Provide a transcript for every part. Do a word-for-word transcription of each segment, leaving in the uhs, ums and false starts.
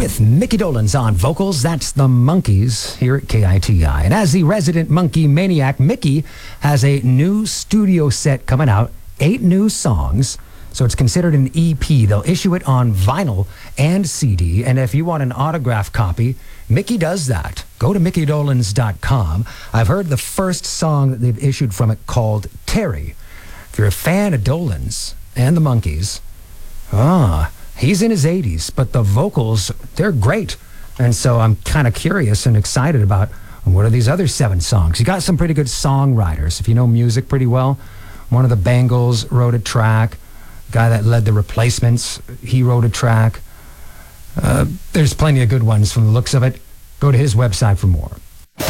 with Mickey Dolenz on vocals. That's the Monkees here at K I T I. And as the resident monkey maniac, Mickey has a new studio set coming out, eight new songs. So it's considered an E P. They'll issue it on vinyl and C D. And if you want an autograph copy, Mickey does that. Go to mickey dolenz dot com. I've heard the first song that they've issued from it called Terry. If you're a fan of Dolenz and the Monkees, ah, he's in his eighties, but the vocals, they're great. And so I'm kind of curious and excited about what are these other seven songs. You got some pretty good songwriters. If you know music pretty well, one of the Bangles wrote a track. Guy that led the Replacements, he wrote a track. Uh, there's plenty of good ones from the looks of it. Go to his website for more.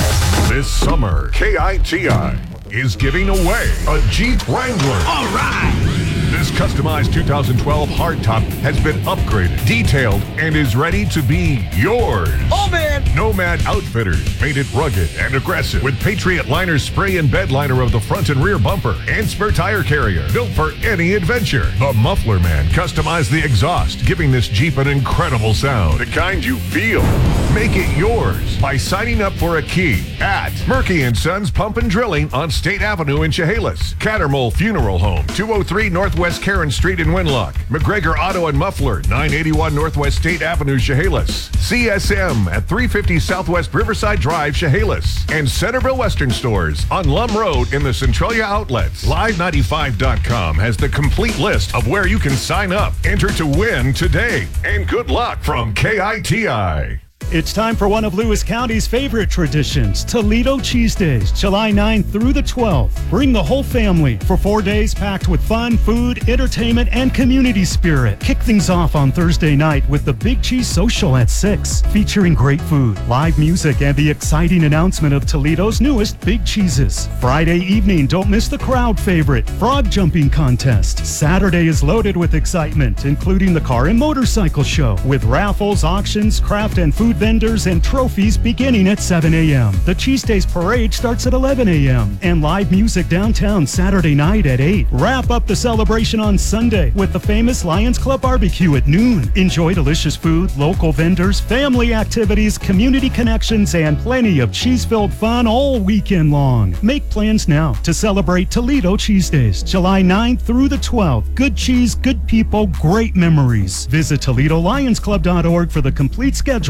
This summer, K I T I is giving away a Jeep Wrangler. All right! This customized two thousand twelve hardtop has been upgraded, detailed, and is ready to be yours. Oh, man! Nomad Outfitters made it rugged and aggressive with Patriot Liner spray and bed liner of the front and rear bumper and spare tire carrier, built for any adventure. The Muffler Man customized the exhaust, giving this Jeep an incredible sound, the kind you feel. Make it yours by signing up for a key at Murky and Sons Pump and Drilling on State Avenue in Chehalis, Cattermole Funeral Home, two oh three Northwest Karen Street in Winlock, McGregor Auto and Muffler, nine eighty-one Northwest State Avenue, Chehalis, C S M at three fifty Southwest Riverside Drive, Chehalis, and Centerville Western Stores on Lum Road in the Centralia Outlets. Live ninety-five dot com has the complete list of where you can sign up. Enter to win today, and good luck from K I T I. It's time for one of Lewis County's favorite traditions, Toledo Cheese Days, July ninth through the twelfth. Bring the whole family for four days packed with fun, food, entertainment, and community spirit. Kick things off on Thursday night with the Big Cheese Social at six, featuring great food, live music, and the exciting announcement of Toledo's newest Big Cheeses. Friday evening, don't miss the crowd favorite, Frog Jumping Contest. Saturday is loaded with excitement, including the Car and Motorcycle Show, with raffles, auctions, craft and food vendors, and trophies beginning at seven a.m. The Cheese Days Parade starts at eleven a.m. and live music downtown Saturday night at eight. Wrap up the celebration on Sunday with the famous Lions Club Barbecue at noon. Enjoy delicious food, local vendors, family activities, community connections, and plenty of cheese-filled fun all weekend long. Make plans now to celebrate Toledo Cheese Days, July ninth through the twelfth. Good cheese, good people, great memories. Visit Toledo Lions Club dot org for the complete schedule.